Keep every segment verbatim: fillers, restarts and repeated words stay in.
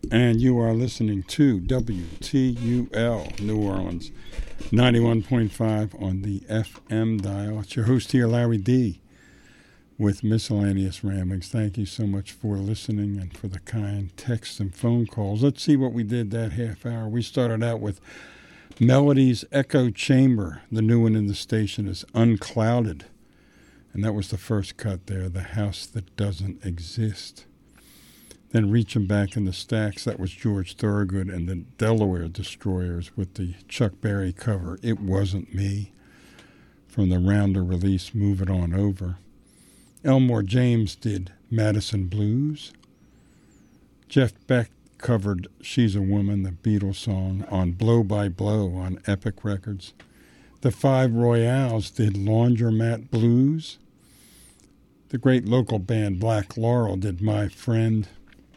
And you are listening to W T U L New Orleans, ninety-one point five on the F M dial. It's your host here, Larry D., with Miscellaneous Ramblings. Thank you so much for listening and for the kind texts and phone calls. Let's see what we did that half hour. We started out with Melody's Echo Chamber. The new one in the station is Unclouded. And that was the first cut there, The House That Doesn't Exist. Then Reaching Back in the Stacks, that was George Thorogood and the Delaware Destroyers with the Chuck Berry cover, It Wasn't Me, from the Rounder release, Move It On Over. Elmore James did Madison Blues. Jeff Beck covered She's a Woman, the Beatles song, on Blow by Blow on Epic Records. The Five Royales did Laundromat Blues. The great local band Black Laurel did My Friend.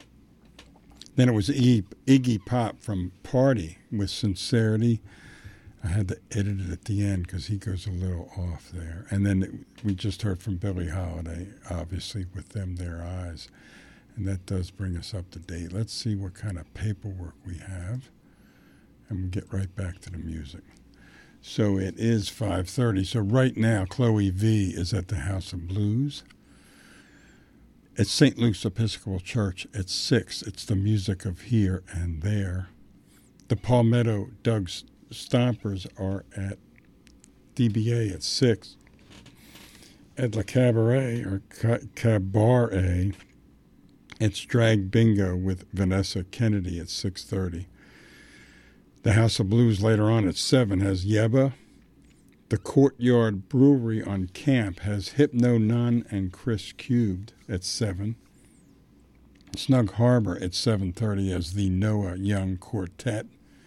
Then it was Iggy, Iggy Pop from Party with Sincerity. I had to edit it at the end because he goes a little off there. And then it, we just heard from Billie Holiday, obviously, with Them Their Eyes. And that does bring us up to date. Let's see what kind of paperwork we have. And we'll get right back to the music. So it is five thirty. So right now, Chloe V is at the House of Blues. At Saint Luke's Episcopal Church at six, it's the music of Here and There. The Palmetto Doug Stompers are at D B A at six. At La Cabaret, or Cabaret, it's Drag Bingo with Vanessa Kennedy at six thirty. The House of Blues later on at seven has Yeba. The Courtyard Brewery on Camp has Hypno Nun and Chris Cubed at seven. Snug Harbor at seven thirty as the Noah Young Quartet.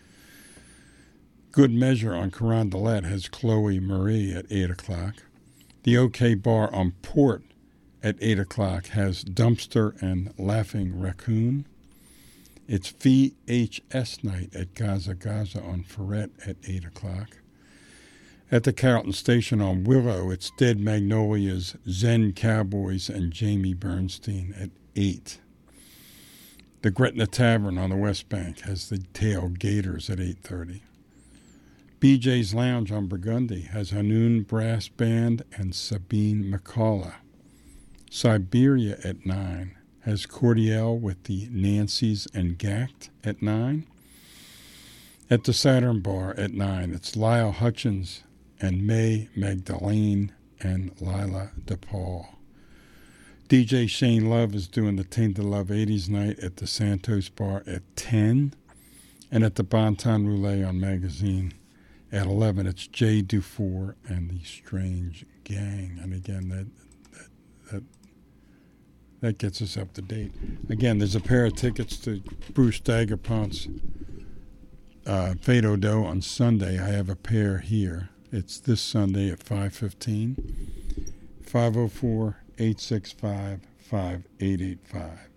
Good Measure on Carondelet has Chloe Marie at eight o'clock. The OK Bar on Port at eight o'clock has Dumpster and Laughing Raccoon. It's V H S night at Gaza Gaza on Ferret at eight o'clock. At the Carrollton Station on Willow, it's Dead Magnolias, Zen Cowboys, and Jamie Bernstein at eight. The Gretna Tavern on the West Bank has the Tail Gators at eight thirty. B J's Lounge on Burgundy has Hanoun Brass Band and Sabine McCullough. Siberia at nine has Cordial with the Nancys and Gact at nine. At the Saturn Bar at nine, it's Lyle Hutchins and May Magdalene and Lila DePaul. D J Shane Love is doing the Tainted Love eighties night at the Santos Bar at ten. And at the Bonton Roulette on Magazine at eleven, it's Jay Dufour and the Strange Gang. And again, that that that, that gets us up to date. Again, there's a pair of tickets to Bruce Daggerpont's uh, Fade Odo on Sunday. I have a pair here. It's this Sunday at five fifteen, five oh four, eight six five, five eight eight five.